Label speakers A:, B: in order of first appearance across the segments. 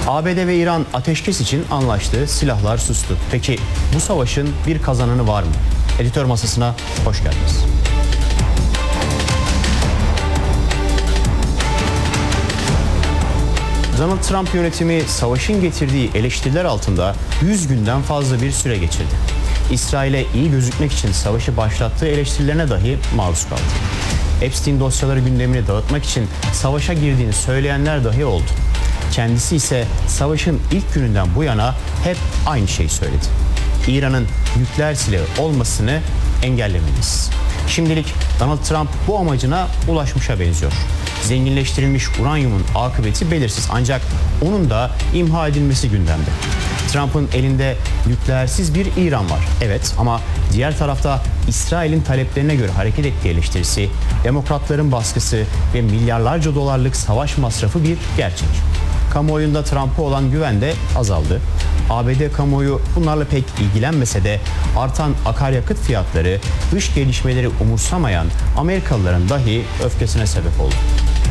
A: ABD ve İran ateşkes için anlaştı, silahlar sustu. Peki bu savaşın bir kazananı var mı? Editör masasına hoş geldiniz. Donald Trump yönetimi savaşın getirdiği eleştiriler altında 100 günden fazla bir süre geçirdi. İsrail'e iyi gözükmek için savaşı başlattığı eleştirilerine dahi maruz kaldı. Epstein dosyaları gündemini dağıtmak için savaşa girdiğini söyleyenler dahi oldu. Kendisi ise savaşın ilk gününden bu yana hep aynı şeyi söyledi. İran'ın nükleer silahı olmasını engellemeliyiz. Şimdilik Donald Trump bu amacına ulaşmışa benziyor. Zenginleştirilmiş uranyumun akıbeti belirsiz, ancak onun da imha edilmesi gündemde. Trump'ın elinde nükleersiz bir İran var. Evet, ama diğer tarafta İsrail'in taleplerine göre hareket ettiği eleştirisi, demokratların baskısı ve milyarlarca dolarlık savaş masrafı bir gerçek. Kamuoyunda Trump'a olan güven de azaldı. ABD kamuoyu bunlarla pek ilgilenmese de artan akaryakıt fiyatları, dış gelişmeleri umursamayan Amerikalıların dahi öfkesine sebep oldu.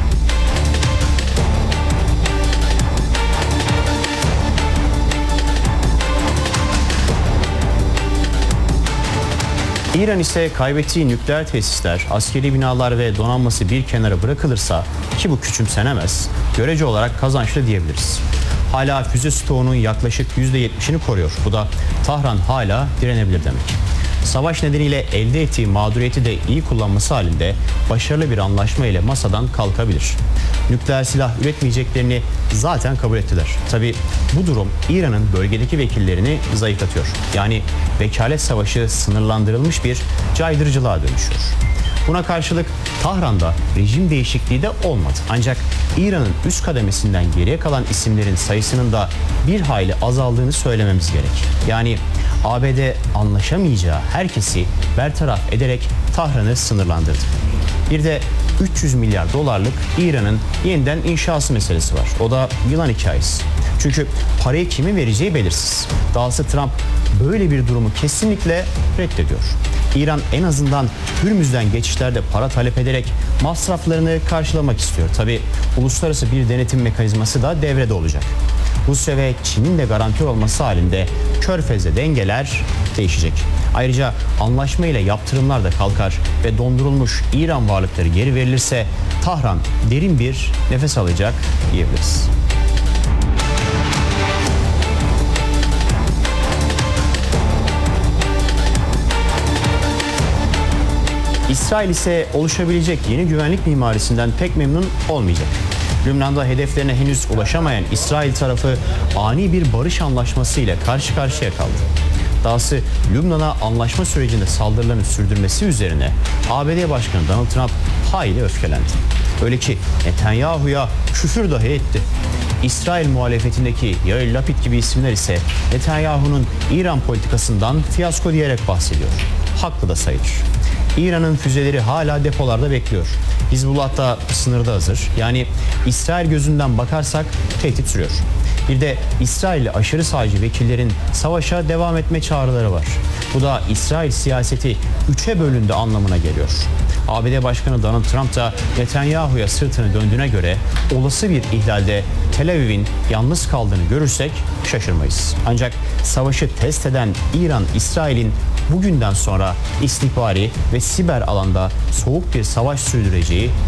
A: İran ise kaybettiği nükleer tesisler, askeri binalar ve donanması bir kenara bırakılırsa, ki bu küçümsenemez, görece olarak kazançlı diyebiliriz. Hala füze stoğunun yaklaşık %70'ini koruyor. Bu da Tahran hala direnebilir demek. Savaş nedeniyle elde ettiği mağduriyeti de iyi kullanması halinde başarılı bir anlaşma ile masadan kalkabilir. Nükleer silah üretmeyeceklerini zaten kabul ettiler. Tabii bu durum İran'ın bölgedeki vekillerini zayıflatıyor. Yani vekalet savaşı sınırlandırılmış bir caydırıcılığa dönüşüyor. Buna karşılık Tahran'da rejim değişikliği de olmadı. Ancak İran'ın üst kademesinden geriye kalan isimlerin sayısının da bir hayli azaldığını söylememiz gerek. Yani ABD anlaşamayacağı herkesi bertaraf ederek Tahran'ı sınırlandırdı. Bir de 300 milyar dolarlık İran'ın yeniden inşası meselesi var. O da yılan hikayesi. Çünkü parayı kimin vereceği belirsiz. Dahası Trump böyle bir durumu kesinlikle reddediyor. İran en azından Hürmüz'den geçişlerde para talep ederek masraflarını karşılamak istiyor. Tabii uluslararası bir denetim mekanizması da devrede olacak. Rusya ve Çin'in de garanti olması halinde Körfez'de dengeler değişecek. Ayrıca anlaşma ile yaptırımlar da kalkar ve dondurulmuş İran varlıkları geri verilirse Tahran derin bir nefes alacak diyebiliriz. İsrail ise oluşabilecek yeni güvenlik mimarisinden pek memnun olmayacak. Lübnan'da hedeflerine henüz ulaşamayan İsrail tarafı ani bir barış anlaşması ile karşı karşıya kaldı. Dahası Lübnan'a anlaşma sürecinde saldırılarını sürdürmesi üzerine ABD Başkanı Donald Trump hayli öfkelendi. Öyle ki Netanyahu'ya küfür dahi etti. İsrail muhalefetindeki Yair Lapid gibi isimler ise Netanyahu'nun İran politikasından fiyasko diyerek bahsediyor. Haklı da sayılır. İran'ın füzeleri hala depolarda bekliyor. Hizbullah da sınırda hazır. Yani İsrail gözünden bakarsak tehdit sürüyor. Bir de İsrail'li aşırı sağcı vekillerin savaşa devam etme çağrıları var. Bu da İsrail siyaseti üçe bölündü anlamına geliyor. ABD Başkanı Donald Trump da Netanyahu'ya sırtını döndüğüne göre olası bir ihlalde Tel Aviv'in yalnız kaldığını görürsek şaşırmayız. Ancak savaşı test eden İran, İsrail'in bugünden sonra istihbari ve siber alanda soğuk bir savaş sürdüreceği